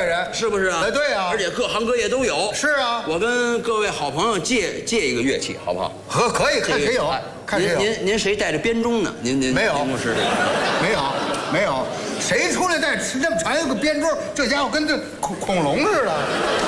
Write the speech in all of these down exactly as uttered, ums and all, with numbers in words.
人， 是不是啊？ 哎，对啊， 而且各行各业都有。 是啊， 我跟各位好朋友借借一个乐器，好不好？ 可可以，看谁有，看谁有。 您您您谁带着编钟呢？您您没有， 您不是这个， 没有没有，谁出来带这么长一个编钟？这家伙跟这恐恐龙似的，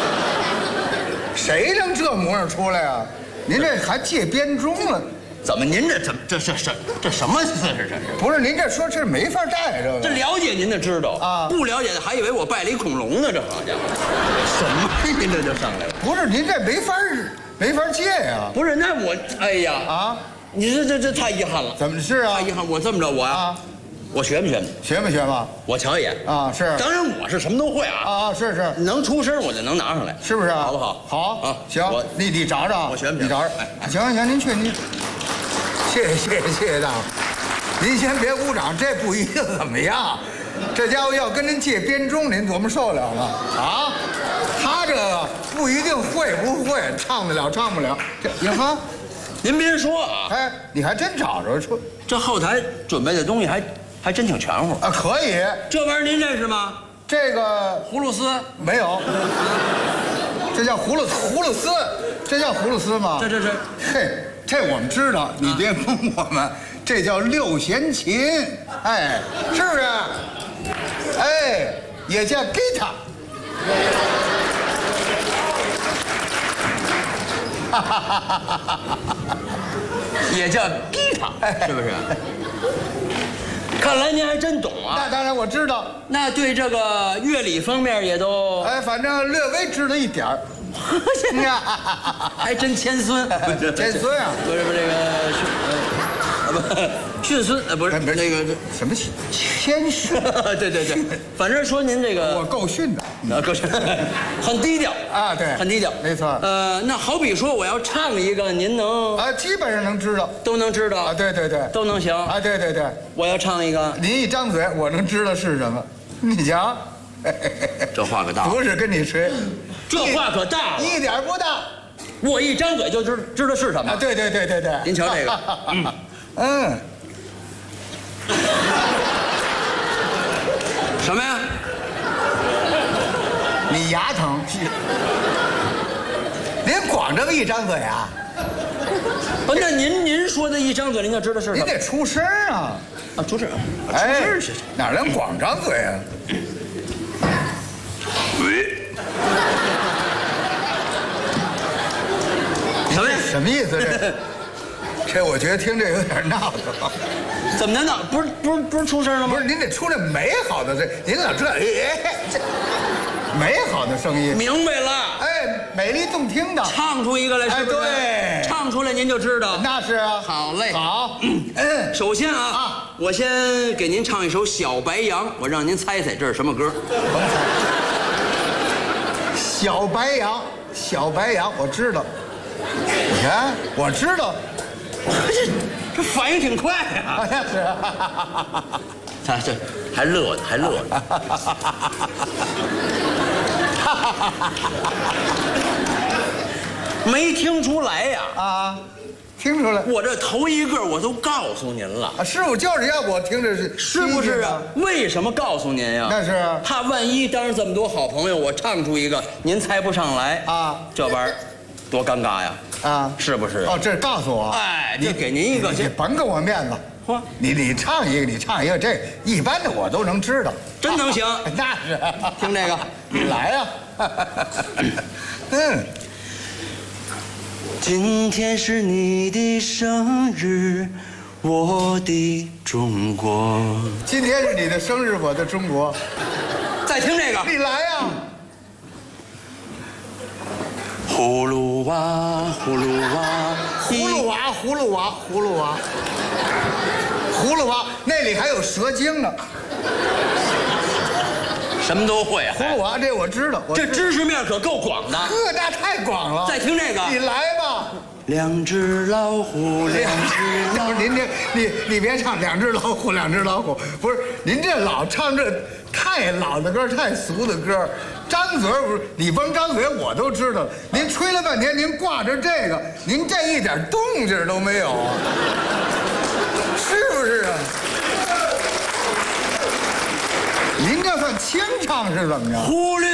谁能这模样出来啊？您这还借编钟了？ 怎么您这怎么这这这这什么姿势？这是不是您这说这没法带这个？ 这了解您的知道啊， 不了解的还以为我拜了一恐龙呢。这好家伙，什么您这就上来了？ 不是您这没法没法借呀？ 不是，那我哎呀啊， 你这这这太遗憾了。 怎么是啊？ 太遗憾，我这么着我呀， 啊， 我学不学？ 学不学吧？ 我瞧一眼啊，是。 当然我是什么都会啊。 啊，是是， 能出声我就能拿上来， 是不是啊？ 好不好？ 好啊， 行， 我你你找找， 我学不学？ 你找找。 哎， 行行，您去您。谢谢谢谢谢谢大伙，您先别鼓掌，这不一定怎么样。这家伙要跟您借编钟，您琢磨受得了吗？啊，他这个不一定会不会，唱得了唱不了。这你看， 您别说啊， 哎，你还真找着出这后台准备的东西还还真挺全乎啊，可以。 这玩意儿您认识吗？ 这个葫芦丝没有，这叫葫芦葫芦丝，这叫葫芦丝吗？ 这这这， 嘿。这我们知道，你别蒙我们，这叫六弦琴，哎，是不是？哎，也叫 guitar， 也叫吉他，是不是？看来您还真懂啊！ 那当然我知道， 那对这个乐理方面也都， 哎，反正略微知道一点儿。 还真谦孙， 谦孙啊！ 不是不是这个训，呃，不训孙，呃，不是那个什么谦逊？ 对对对，反正说您这个我够逊的， 啊，够逊，很低调啊，对， 很低调， 没错。 呃，那好比说我要唱一个，您能啊，基本上能知道， 都能知道啊，对对对， 都能行啊，对对对。 我要唱一个， 您一张嘴，我能知道是什么。你瞧， 这话可大， 不是跟你吹。 这话可大了， 一点不大， 我一张嘴就知知道是什么。 啊，对对对对对， 您瞧这个，嗯嗯， 什么呀？ 你牙疼？您光这么一张嘴啊？ 不，那您您说的一张嘴，您就知道是什么？ 您得出声啊！ 啊，出声， 哎， 出声是哪能光张嘴啊？ 喂。什么呀？ 什么意思这？这我觉得听这有点闹腾。 怎么的呢？不是不是不是出声了吗？ 不是，您得出来美好的这，您老这哎，这美好的声音。 明白了。 哎，美丽动听的。 唱出一个来，是不是？ 哎，对， 唱出来您就知道。 那是啊。 好嘞。 好。嗯。 首先啊， 啊我先给您唱一首《小白杨》，我让您猜猜这是什么歌。 小白杨，小白杨，我知道。你看，我知道， 这这反应挺快呀！ 是， 他这还乐呢，还乐呢。没听出来呀？ 啊，听出来。 我这头一个我都告诉您了。 啊，师傅就是要我听着是， 是不是啊？为什么告诉您呀？ 那是怕万一当着这么多好朋友，我唱出一个您猜不上来啊， 这玩意儿多尴尬呀！ 啊， 是不是？ 哦，这告诉我。 哎，你给您一个， 你甭给我面子。 嚯， 你你唱一个，你唱一个，这一般的我都能知道。 真能行？ 那是。 听这个， 你来呀。嗯。 今天是你的生日，我的中国。 今天是你的生日，我的中国。 再听这个， 你来呀。 葫芦娃，葫芦娃， 葫芦娃，葫芦娃，葫芦娃，葫芦娃，那里还有蛇精呢。 什么都会啊！ 葫芦娃这我知道，我这知识面可够广的。 呵，那太广了。 再听这个， 你来吧。 两只老虎，两只老虎。 您这，你你别唱两只老虎，两只老虎，不是您这老唱这太老的歌，太俗的歌。张嘴不是你甭张嘴，我都知道。您吹了半天，您挂着这个，您这一点动静都没有啊，是不是啊？您这算清唱是怎么着？ 忽略。